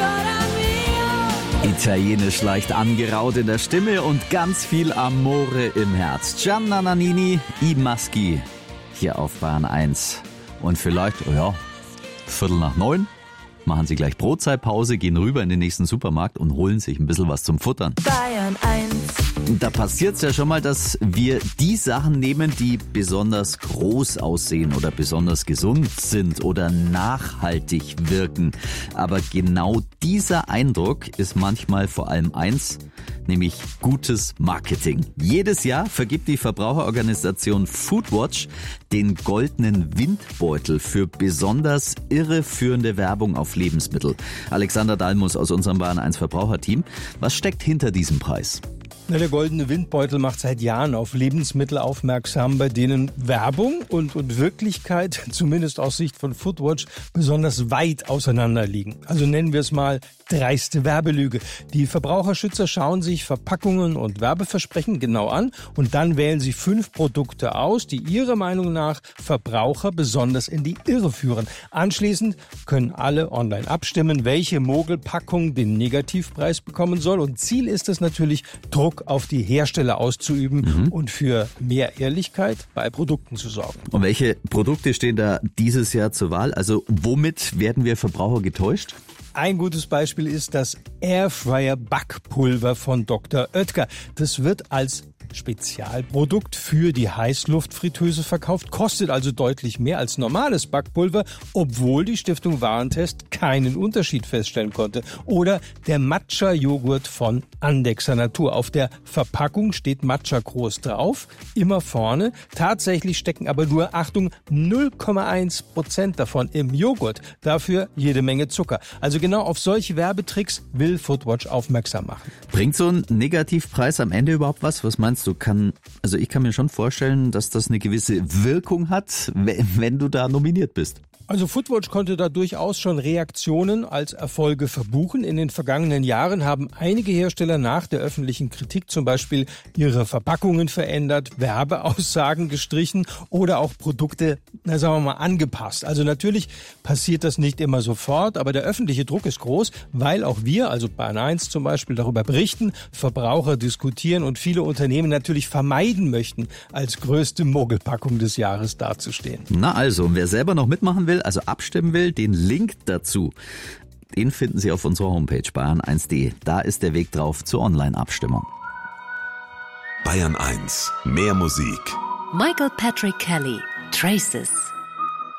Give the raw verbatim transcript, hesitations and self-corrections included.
Italienisch leicht angeraut in der Stimme und ganz viel Amore im Herz. Gianna Nannini, I Maschi, hier auf Bayern eins. Und vielleicht, oh ja, Viertel nach neun, machen Sie gleich Brotzeitpause, gehen rüber in den nächsten Supermarkt und holen sich ein bisschen was zum Futtern. Bayern eins. Da passiert es ja schon mal, dass wir die Sachen nehmen, die besonders groß aussehen oder besonders gesund sind oder nachhaltig wirken. Aber genau dieser Eindruck ist manchmal vor allem eins, nämlich gutes Marketing. Jedes Jahr vergibt die Verbraucherorganisation Foodwatch den goldenen Windbeutel für besonders irreführende Werbung auf Lebensmittel. Alexander Dalmus aus unserem Bayern eins Verbraucherteam. Was steckt hinter diesem Preis? Na, der goldene Windbeutel macht seit Jahren auf Lebensmittel aufmerksam, bei denen Werbung und, und Wirklichkeit, zumindest aus Sicht von Foodwatch, besonders weit auseinander liegen. Also nennen wir es mal dreiste Werbelüge. Die Verbraucherschützer schauen sich Verpackungen und Werbeversprechen genau an und dann wählen sie fünf Produkte aus, die ihrer Meinung nach Verbraucher besonders in die Irre führen. Anschließend können alle online abstimmen, welche Mogelpackung den Negativpreis bekommen soll. Und Ziel ist es natürlich, Druck auf die Hersteller auszuüben mhm. und für mehr Ehrlichkeit bei Produkten zu sorgen. Und welche Produkte stehen da dieses Jahr zur Wahl? Also womit werden wir Verbraucher getäuscht? Ein gutes Beispiel ist das Airfryer Backpulver von Doktor Oetker. Das wird als Spezialprodukt für die Heißluftfritteuse verkauft, kostet also deutlich mehr als normales Backpulver, obwohl die Stiftung Warentest keinen Unterschied feststellen konnte. Oder der Matcha-Joghurt von Andexer Natur. Auf der Verpackung steht Matcha groß drauf, immer vorne. Tatsächlich stecken aber nur, Achtung, null Komma eins Prozent davon im Joghurt. Dafür jede Menge Zucker. Also genau auf solche Werbetricks will Foodwatch aufmerksam machen. Bringt so ein Negativpreis am Ende überhaupt was? Was meinst du? Kann, also ich kann mir schon vorstellen, dass das eine gewisse Wirkung hat, wenn du da nominiert bist. Also Foodwatch konnte da durchaus schon Reaktionen als Erfolge verbuchen. In den vergangenen Jahren haben einige Hersteller nach der öffentlichen Kritik zum Beispiel ihre Verpackungen verändert, Werbeaussagen gestrichen oder auch Produkte, na sagen wir mal, angepasst. Also natürlich passiert das nicht immer sofort, aber der öffentliche Druck ist groß, weil auch wir, also Bayern eins zum Beispiel, darüber berichten, Verbraucher diskutieren und viele Unternehmen natürlich vermeiden möchten, als größte Mogelpackung des Jahres dazustehen. Na also, wer selber noch mitmachen will, also abstimmen will, den Link dazu, den finden Sie auf unserer Homepage bayern eins punkt de. Da ist der Weg drauf zur Online-Abstimmung. Bayern eins, mehr Musik. Michael Patrick Kelly, Traces.